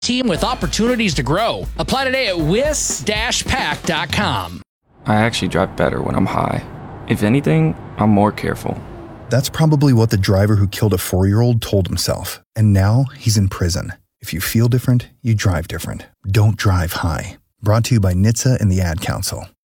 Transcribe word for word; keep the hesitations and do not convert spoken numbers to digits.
team with opportunities to grow. Apply today at wis dash pack dot com. I actually drive better when I'm high. If anything, I'm more careful. That's probably what the driver who killed a four-year-old told himself. And now he's in prison. If you feel different, you drive different. Don't drive high. Brought to you by N H T S A and the Ad Council.